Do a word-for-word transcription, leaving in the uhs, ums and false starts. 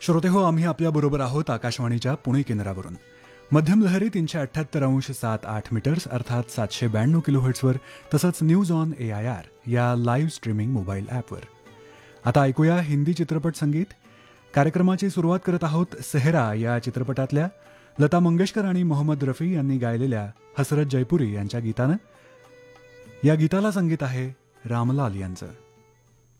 श्रोते हो, आम्ही आपल्याबरोबर आहोत आकाशवाणीच्या पुणे केंद्रावरून. मध्यम लहरी तीनशे अठ्ठ्याहत्तर अंश सात आठ मीटर्स अर्थात सातशे ब्याण्णव किलोहर्ट्झवर, तसंच news on A I R या लाईव्ह स्ट्रीमिंग मोबाईल ॲपवर. आता ऐकूया हिंदी चित्रपट संगीत. कार्यक्रमाची सुरुवात करत आहोत सेहरा या चित्रपटातल्या लता मंगेशकर आणि मोहम्मद रफी यांनी गायलेल्या हसरत जयपुरी यांच्या गीतानं. या गीताला संगीत आहे रामलाल यांचं.